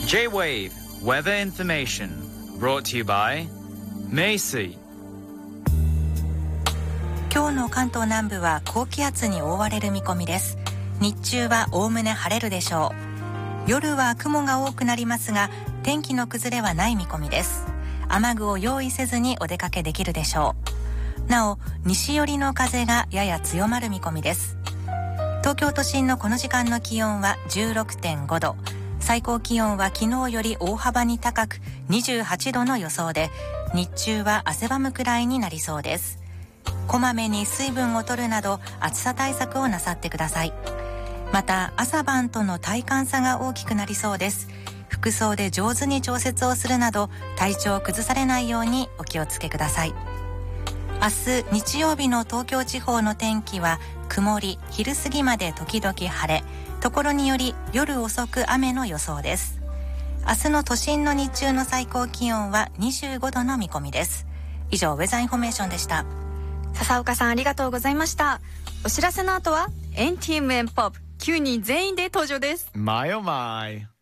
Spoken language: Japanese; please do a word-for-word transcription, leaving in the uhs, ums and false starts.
J-Wave Weather Information brought to you by メイシー。 今日の関東南部は高気圧に覆われる見込みです。日中はおおむね晴れるでしょう。夜は雲が多くなりますが、天気の崩れはない見込みです。雨具を用意せずにお出かけできるでしょう。なお、西寄りの風がやや強まる見込みです。東京都心のこの時間の気温は じゅうろくてんご 度、最高気温は昨日より大幅に高くにじゅうはちどの予想で、日中は汗ばむくらいになりそうです。こまめに水分を取るなど暑さ対策をなさってください。また朝晩との体感差が大きくなりそうです。服装で上手に調節をするなど体調を崩されないようにお気をつけください。明日日曜日の東京地方の天気は曇り、昼過ぎまで時々晴れ、ところにより夜遅く雨の予想です。明日の都心の日中の最高気温はにじゅうごどの見込みです。以上、ウェザーインフォメーションでした。 笹岡さんありがとうございました。お知らせの後はエンティームエンポップきゅうにん全員で登場です。 マイオマイ。